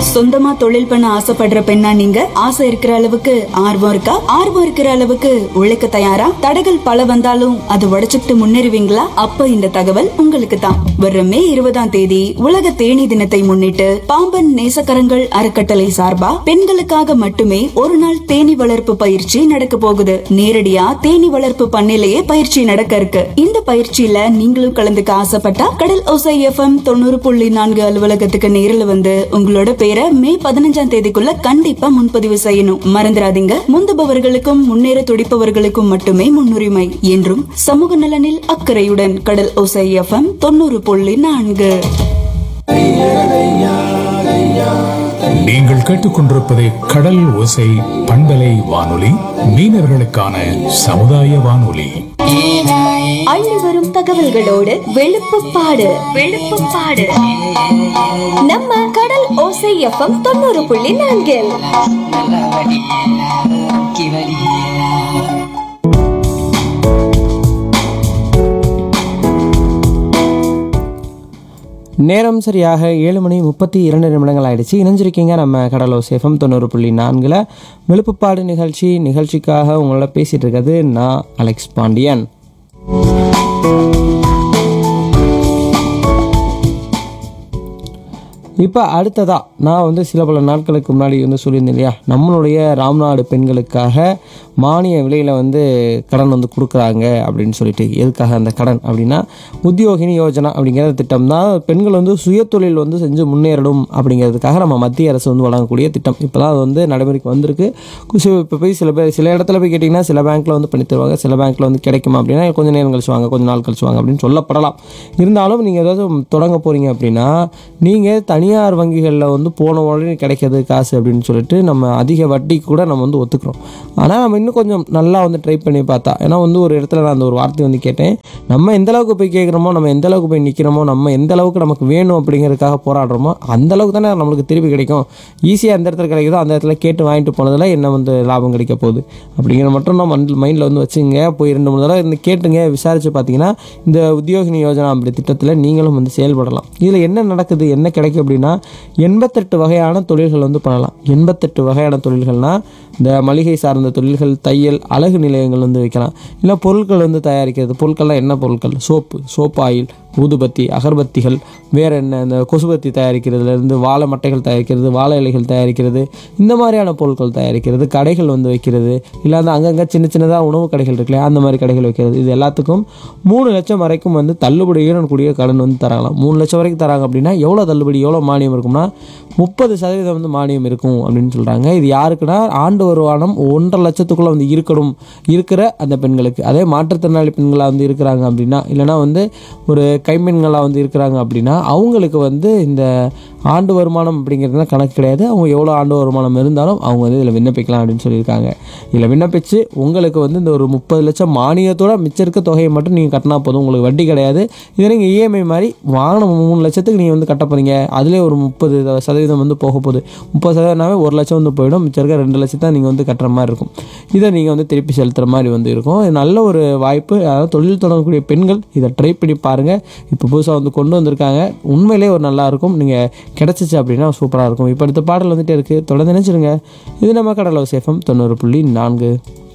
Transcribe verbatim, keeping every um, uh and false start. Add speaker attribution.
Speaker 1: சொந்தமா தொழில் பண்ண ஆசைப்படுற பெண்ணா நீங்க? ஆசை இருக்கிற அளவுக்கு ஆர்வம் இருக்கா? ஆர்வம் இருக்கிற அளவுக்கு உழைக்க தயாரா? தடைகள் பல வந்தாலும் அது உடைச்சுட்டு முன்னேறுவீங்களா? அப்ப இந்த தகவல் உங்களுக்கு தான். வர மே இருபதாம் தேதி உலக தேனி தினத்தை முன்னிட்டு பாம்பன் நேசக்கரங்கள் அறக்கட்டளை சார்பா பெண்களுக்காக மட்டுமே ஒரு நாள் தேனி வளர்ப்பு பயிற்சி நடக்க போகுது. நேரடியா தேனி வளர்ப்பு பண்ணையிலேயே பயிற்சி நடக்க இருக்கு. இந்த பயிற்சியில நீங்களும் கலந்துக்க ஆசைப்பட்டா கடல் ஓசை எஃப்எம் தொண்ணூறு புள்ளி நான்கு அலுவலகத்துக்கு நேரில் வந்து உங்களோட பேரை மே பதினஞ்சாம் தேதிக்குள்ள கண்டிப்பா முன்பதிவு செய்யணும். மறந்துடாதீங்க. முந்துபவர்களுக்கும் முன்னேற துடிப்பவர்களுக்கும் மட்டுமே முன்னுரிமை. என்றும் சமூக நலனில் அக்கறையுடன் கடல் ஓசை எஃப்எம் தொண்ணூறு புள்ளி நான்கு.
Speaker 2: நீங்கள் கேட்டுக்கொண்டிருப்பது கடல் ஓசை பண்பலை வானொலி, மீனவர்களுக்கான சமுதாய வானொலி.
Speaker 3: அள்ளி வரும் தகவல்களோடு வெளுப்புப்பாடு வெளுப்புப்பாடு நம்ம கடல் ஓசை எஃப்எம் தொண்ணூறு புள்ளி நான்கில்.
Speaker 4: நேரம் சரியாக ஏழு மணி முப்பத்தி இரண்டு நிமிடங்கள் ஆயிடுச்சு. இணைஞ்சிருக்கீங்க நம்ம கடலோசை எஃப்எம் தொண்ணூறு புள்ளி நான்கில் வெளுப்புப்பாடு நிகழ்ச்சி. நிகழ்ச்சிக்காக உங்களோட பேசிகிட்டு இருக்கிறது நான் அலெக்ஸ் பாண்டியன். இப்போ அடுத்ததாக நான் வந்து சில பல நாட்களுக்கு முன்னாடி வந்து சொல்லியிருந்தேன் இல்லையா, நம்மளுடைய ராம்நாடு பெண்களுக்காக மானிய விலையில் வந்து கடன் வந்து கொடுக்குறாங்க அப்படின்னு சொல்லிட்டு. எதுக்காக அந்த கடன் அப்படின்னா, உத்தியோகினி யோஜனா அப்படிங்கிற திட்டம் தான். பெண்கள் வந்து சுயதொழில் வந்து செஞ்சு முன்னேறணும் அப்படிங்கிறதுக்காக நம்ம மத்திய அரசு வந்து வழங்கக்கூடிய திட்டம். இப்போ தான் அது வந்து நடைமுறைக்கு வந்திருக்கு. இப்போ போய் சில பேர் சில இடத்துல போய் கேட்டிங்கன்னா சில பேங்க்கில் வந்து பண்ணி தருவாங்க, சில பேங்க்கில் வந்து கிடைக்குமா அப்படின்னா கொஞ்சம் நேரம் கழிச்சு வாங்க, கொஞ்சம் நாள் கழிச்சு வாங்க அப்படின்னு சொல்லப்படலாம். இருந்தாலும் நீங்கள் ஏதாவது தொடங்க போகிறீங்க அப்படின்னா நீங்கள் தனியார் வங்கிகளில் வந்து போன உடனே கிடைக்கிறது காசு அப்படின்னு சொல்லிட்டு நம்ம அதிக வட்டி கூட நம்ம வந்து ஒத்துக்கிறோம். ஆனால் நம்ம இன்னும் கொஞ்சம் நல்லா வந்து ட்ரை பண்ணி பார்த்தா, ஏன்னா வந்து ஒரு இடத்துல நான் அந்த ஒரு வார்த்தை வந்து கேட்டேன், நம்ம எந்த அளவுக்கு போய் கேட்குறோமோ, நம்ம எந்த அளவுக்கு போய் நிற்கிறோமோ, நம்ம எந்த அளவுக்கு நமக்கு வேணும் அப்படிங்கிறதுக்காக போராடுறோமோ அந்த அளவுக்கு தானே நம்மளுக்கு திருப்பி கிடைக்கும். ஈஸியாக எந்த இடத்துல கிடைக்குதோ அந்த இடத்துல கேட்டு வாங்கிட்டு போனதில் என்ன வந்து லாபம் கிடைக்க போகுது அப்படிங்கிற மட்டும் நம்ம மைண்டில் வந்து வச்சுங்க. போய் ரெண்டு மூணு தடவை இருந்து கேட்டுங்க, விசாரித்து பார்த்தீங்கன்னா இந்த உத்தியோகினி யோஜனா அப்படி திட்டத்தில் நீங்களும் வந்து செயல்படலாம். இதில் என்ன நடக்குது, என்ன கிடைக்கும் அப்படின்னா, எண்பத்தெட்டு வகையான தொழில்கள் வந்து பண்ணலாம். எண்பத்தெட்டு வகையான தொழில்கள்னால் இந்த மளிகை சார்ந்த தொழில்கள், தையல், அழகு நிலையங்கள் வந்து வைக்கலாம். இல்லை பொருட்கள் வந்து தயாரிக்கிறது. பொருட்கள்லாம் என்ன பொருட்கள்? சோப்பு, சோப் ஆயில், ஊதுபத்தி, அகர்பத்திகள், வேறு என்ன இந்த கொசுபத்தி தயாரிக்கிறதுலேருந்து வாழை மட்டைகள் தயாரிக்கிறது, வாழை இலைகள் தயாரிக்கிறது, இந்த மாதிரியான பொருட்கள் தயாரிக்கிறது, கடைகள் வந்து வைக்கிறது. இல்லை அந்த அங்கங்கே சின்ன சின்னதாக உணவு கடைகள் இருக்குல்லையா, அந்த மாதிரி கடைகள் வைக்கிறது. இது எல்லாத்துக்கும் மூணு லட்சம் வரைக்கும் வந்து தள்ளுபடியுடன் கூடிய கடன் வந்து தராங்களாம். மூணு லட்சம் வரைக்கும் தராங்க அப்படின்னா எவ்வளோ தள்ளுபடி, எவ்வளோ மானியம் இருக்கும்னா முப்பது சதவீதம் வந்து மானியம் இருக்கும் அப்படின்னு சொல்கிறாங்க. இது யாருக்குன்னா ஆண்டு வருமானம் ஒன்றரை லட்சத்துக்குள்ளே வந்து இருக்கணும் இருக்கிற அந்த பெண்களுக்கு. அதே மாற்றுத்திறனாளி பெண்களாக வந்து இருக்கிறாங்க அப்படின்னா, இல்லைனா வந்து ஒரு கைம்பெண்களாக வந்து இருக்கிறாங்க அப்படின்னா அவங்களுக்கு வந்து இந்த ஆண்டு வருமானம் அப்படிங்கிறதுனா கணக்கு கிடையாது. அவங்க எவ்வளோ ஆண்டு வருமானம் இருந்தாலும் அவங்க வந்து இதில் விண்ணப்பிக்கலாம் அப்படின்னு சொல்லியிருக்காங்க. இதில் விண்ணப்பித்து உங்களுக்கு வந்து இந்த ஒரு முப்பது லட்சம் மானியத்தோட மிச்சம் இருக்க தொகையை மட்டும் நீங்கள் கட்டினா போதும். உங்களுக்கு வட்டி கிடையாது. இதை நீங்கள் இஎம்ஐ மாதிரி வாங்கின மூணு லட்சத்துக்கு நீங்கள் வந்து கட்ட போகிறீங்க. அதிலே ஒரு முப்பது சதவீதம் வந்து போக போகுது. முப்பது சதவீதம்னாவே ஒரு லட்சம் வந்து போயிடும். மிச்சம் இருக்க ரெண்டு லட்சம் தான் நீங்கள் வந்து கட்டுற மாதிரி இருக்கும். இதை நீங்கள் வந்து திருப்பி செலுத்துகிற மாதிரி வந்து இருக்கும். இது நல்ல ஒரு வாய்ப்பு. அதாவது தொழில் தொடங்கக்கூடிய பெண்கள் இதை ட்ரை பண்ணி பாருங்கள். இப்போ புதுசாக வந்து கொண்டு வந்திருக்காங்க. உண்மையிலே ஒரு நல்லாயிருக்கும். நீங்கள் கிடச்சிச்சு அப்படின்னா சூப்பராக இருக்கும். இப்போ அடுத்த பாடல் வந்துகிட்டே இருக்குது. தொடர்ந்து நினைச்சிருங்க. இது நம்ம கடலோசை எஃப்எம் தொண்ணூறு புள்ளி நான்கு.